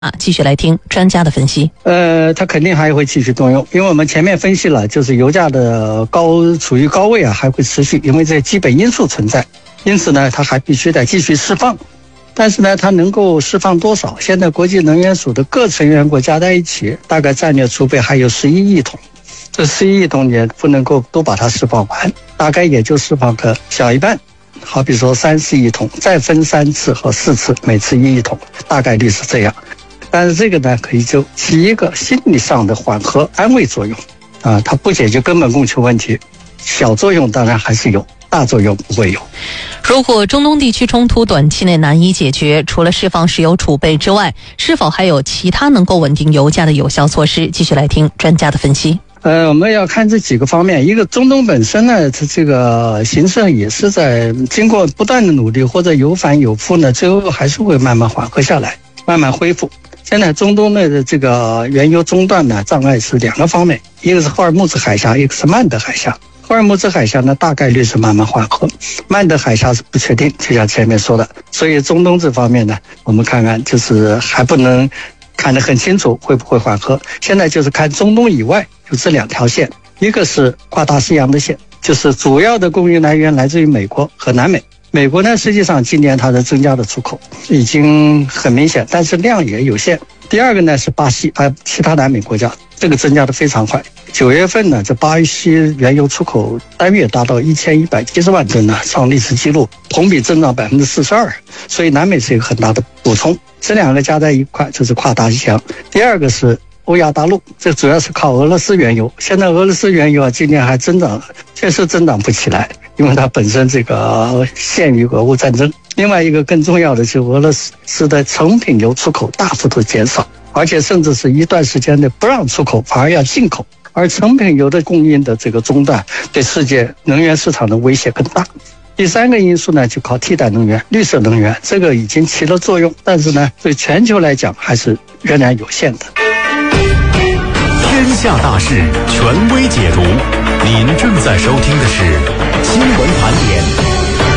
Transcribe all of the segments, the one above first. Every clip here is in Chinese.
继续来听专家的分析。 它肯定还会继续动用，因为我们前面分析了，就是油价的处于高位还会持续，因为这些基本因素存在，因此呢，它还必须得继续释放。但是呢，它能够释放多少？现在国际能源署的各成员国加在一起，大概战略储备还有11亿桶，这11亿桶也不能够都把它释放完，大概也就释放个小一半。好比说30亿桶，再分3次和4次，每次1亿桶，大概率是这样。但是这个呢，可以就起一个心理上的缓和安慰作用它不解决根本供求问题，小作用当然还是有，大作用不会有。 如果中东地区冲突短期内难以解决，除了释放石油储备之外，是否还有其他能够稳定油价的有效措施？继续来听专家的分析。 我们要看这几个方面。一个，中东本身呢，它这个形势也是在经过不断的努力，或者有反有负呢，最后还是会慢慢缓和下来，慢慢恢复。现在中东的这个原油中断呢，障碍是2个方面，一个是霍尔木兹海峡，一个是曼德海峡。霍尔木兹海峡呢，大概率是慢慢缓和，曼德海峡是不确定，就像前面说的。所以中东这方面呢，我们看看就是还不能看得很清楚会不会缓和。现在就是看中东以外有这2条线，一个是跨大西洋的线，就是主要的供应来源来自于美国和南美。美国呢，实际上今年它的增加的出口已经很明显，但是量也有限。第二个呢是巴西，还有其他南美国家，这个增加的非常快。9月份呢，这巴西原油出口单月达到1170万吨呢，创历史纪录，同比增长42%，所以南美是一个很大的补充。这2个加在一块就是跨大西洋。第二个是欧亚大陆，这主要是靠俄罗斯原油。现在俄罗斯原油今年还确实增长不起来，因为它本身这个限于俄乌战争。另外一个更重要的是俄罗斯的成品油出口大幅度减少，而且甚至是一段时间内不让出口，反而要进口。而成品油的供应的这个中断，对世界能源市场的威胁更大。第3个因素呢，就靠替代能源，绿色能源，这个已经起了作用，但是呢，对全球来讲还是仍然有限的。 天下大事，权威解读。您正在收听的是新闻盘点。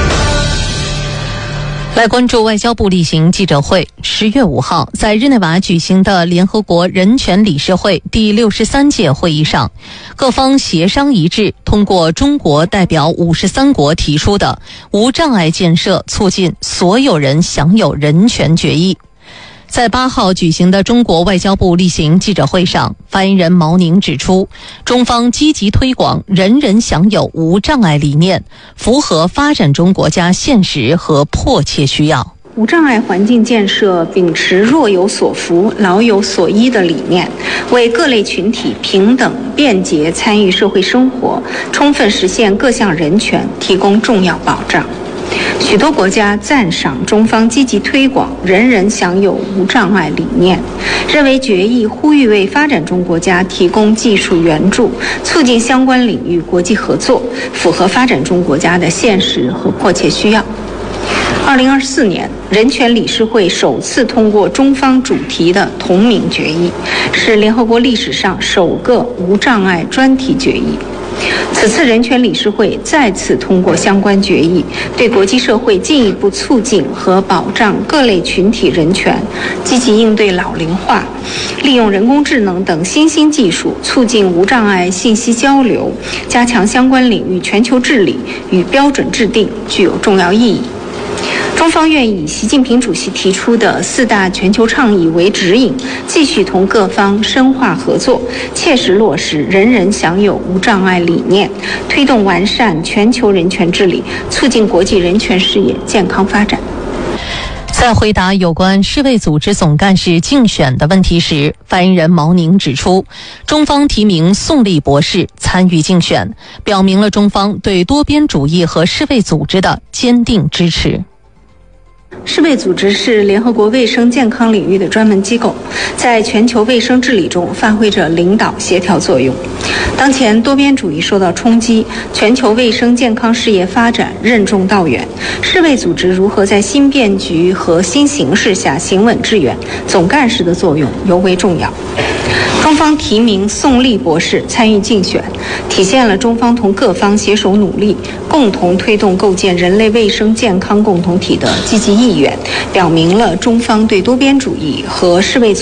来关注外交部例行记者会。10月5号，在日内瓦举行的联合国人权理事会第63届会议上，各方协商一致，通过中国代表53国提出的无障碍建设促进所有人享有人权决议。在8号举行的中国外交部例行记者会上，发言人毛宁指出，中方积极推广人人享有无障碍理念，符合发展中国家现实和迫切需要。 无障碍环境建设秉持若有所扶、老有所依的理念，为各类群体平等便捷参与社会生活，充分实现各项人权提供重要保障。许多国家赞赏中方积极推广人人享有无障碍理念，认为决议呼吁为发展中国家提供技术援助，促进相关领域国际合作，符合发展中国家的现实和迫切需要。2024年，人权理事会首次通过中方主题的同名决议，是联合国历史上首个无障碍专题决议。此次人权理事会再次通过相关决议，对国际社会进一步促进和保障各类群体人权，积极应对老龄化，利用人工智能等新兴技术，促进无障碍信息交流，加强相关领域全球治理与标准制定，具有重要意义。中方愿以习近平主席提出的4大全球倡议为指引，继续同各方深化合作，切实落实人人享有无障碍理念，推动完善全球人权治理，促进国际人权事业健康发展。 在回答有关世卫组织总干事竞选的问题时，发言人毛宁指出，中方提名宋立博士参与竞选，表明了中方对多边主义和世卫组织的坚定支持。 世卫组织是联合国卫生健康领域的专门机构，在全球卫生治理中发挥着领导协调作用。当前多边主义受到冲击，全球卫生健康事业发展任重道远，世卫组织如何在新变局和新形势下行稳致远，总干事的作用尤为重要。 中方提名宋立博士参与竞选，体现了中方同各方携手努力，共同推动构建人类卫生健康共同体的积极意愿，表明了中方对多边主义和世卫